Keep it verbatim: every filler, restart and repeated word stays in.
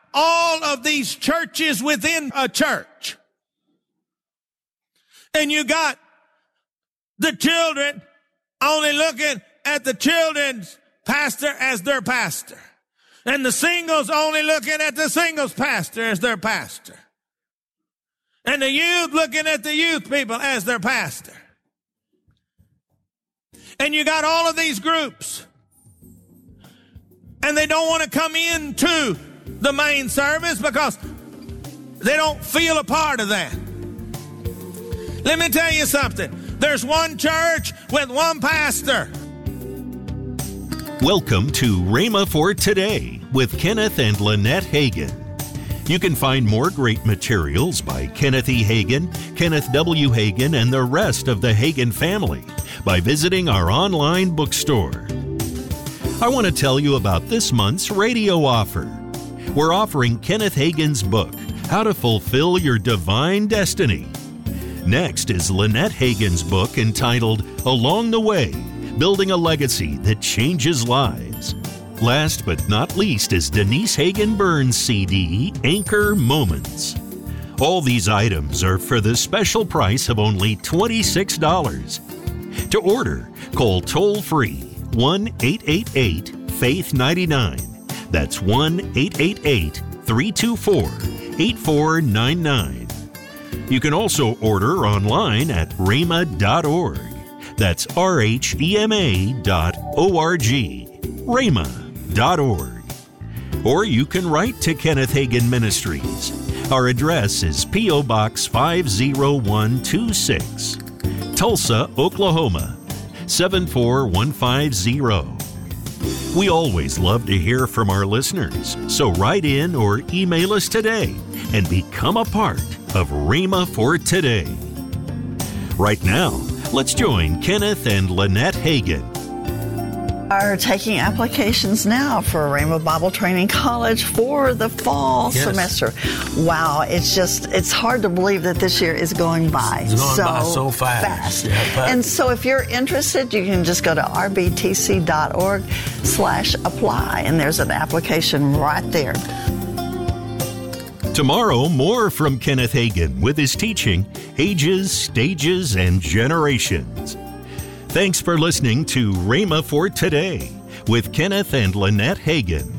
all of these churches within a church. And you got the children only looking at the children's pastor as their pastor. And the singles only looking at the singles pastor as their pastor. And the youth looking at the youth people as their pastor. And you got all of these groups. And they don't want to come into the main service because they don't feel a part of that. Let me tell you something. There's one church with one pastor. Welcome to Rhema for Today with Kenneth and Lynette Hagin. You can find more great materials by Kenneth E. Hagin, Kenneth W. Hagin, and the rest of the Hagin family by visiting our online bookstore. I want to tell you about this month's radio offer. We're offering Kenneth Hagin's book, How to Fulfill Your Divine Destiny. Next is Lynette Hagin's book entitled Along the Way, Building a Legacy That Changes Lives. Last but not least is Denise Hagin Burns' C D, Anchor Moments. All these items are for the special price of only twenty-six dollars. To order, call toll-free one eight eight eight, faith nine nine. That's one eight eight eight, three two four, eight four nine nine. You can also order online at rhema dot org. That's R H E M A dot O R G, rhema dot org. Or you can write to Kenneth Hagin Ministries. Our address is P O. Box five oh one two six, Tulsa, Oklahoma, seven four one five zero. We always love to hear from our listeners, so write in or email us today and become a part of Rhema for Today. Right now, let's join Kenneth and Lynette Hagin. Are taking applications now for Rhema Bible Training College for the fall yes. semester. Wow, it's just, it's hard to believe that this year is going by it's going so, by so fast. fast. Yeah, and so if you're interested, you can just go to r b t c dot org slash apply, and there's an application right there. Tomorrow, more from Kenneth Hagin with his teaching, Ages, Stages, and Generations. Thanks for listening to Rhema for Today with Kenneth and Lynette Hagin.